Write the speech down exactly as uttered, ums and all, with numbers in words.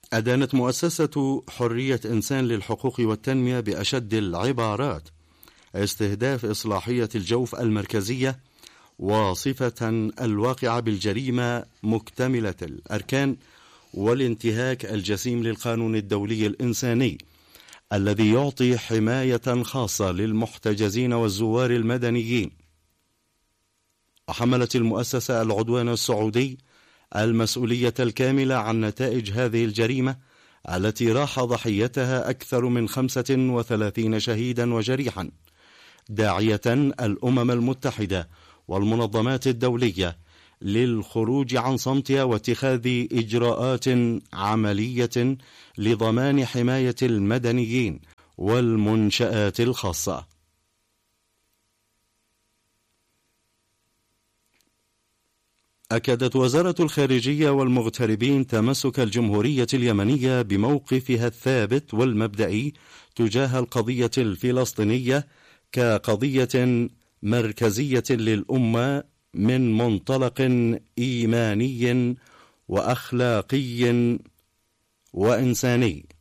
أدانت مؤسسة حرية إنسان للحقوق والتنمية بأشد العبارات استهداف إصلاحية الجوف المركزية وصفة الواقعة بالجريمة مكتملة الأركان والانتهاك الجسيم للقانون الدولي الإنساني الذي يعطي حماية خاصة للمحتجزين والزوار المدنيين. وحملت المؤسسة العدوان السعودي المسؤولية الكاملة عن نتائج هذه الجريمة التي راح ضحيتها أكثر من خمسة وثلاثين شهيدا وجريحا، داعية الأمم المتحدة والمنظمات الدولية للخروج عن صمتها واتخاذ إجراءات عملية لضمان حماية المدنيين والمنشآت الخاصة. أكدت وزارة الخارجية والمغتربين تمسك الجمهورية اليمنية بموقفها الثابت والمبدئي تجاه القضية الفلسطينية كقضية مركزية للأمة من منطلق إيماني وأخلاقي وإنساني.